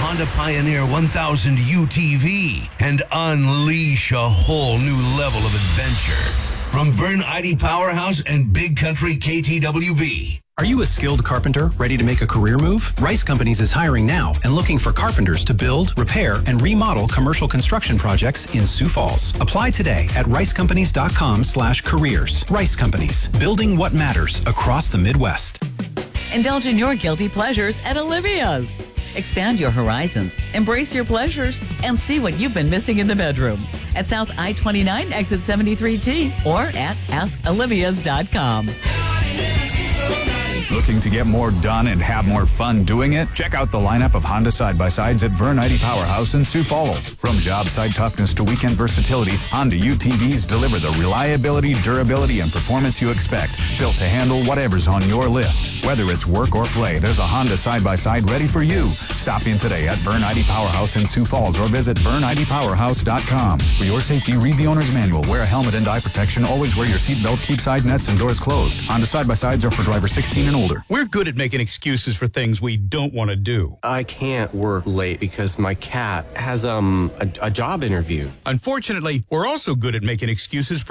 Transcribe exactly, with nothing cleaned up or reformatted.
Honda Pioneer one thousand U T V and unleash a whole new level of adventure. From Vern Idy Powerhouse and Big Country K T W B. Are you a skilled carpenter ready to make a career move? Rice Companies is hiring now and looking for carpenters to build, repair, and remodel commercial construction projects in Sioux Falls. Apply today at ricecompanies.com slash careers. Rice Companies, building what matters across the Midwest. Indulge in your guilty pleasures at Olivia's. Expand your horizons, embrace your pleasures, and see what you've been missing in the bedroom. At South I twenty-nine, exit seventy-three T, or at ask olivias dot com. Looking to get more done and have more fun doing it? Check out the lineup of Honda side-by-sides at Vern Idy Powerhouse in Sioux Falls. From job site toughness to weekend versatility, Honda U T Vs deliver the reliability, durability, and performance you expect, built to handle whatever's on your list. Whether it's work or play, there's a Honda side-by-side ready for you. Stop in today at Vern Idy Powerhouse in Sioux Falls or visit vern idy powerhouse dot com. For your safety, read the owner's manual. Wear a helmet and eye protection. Always wear your seatbelt. Keep side nets and doors closed. Honda side-by-sides are for drivers sixteen and older. We're good at making excuses for things we don't want to do. I can't work late because my cat has um a, a job interview. Unfortunately, we're also good at making excuses for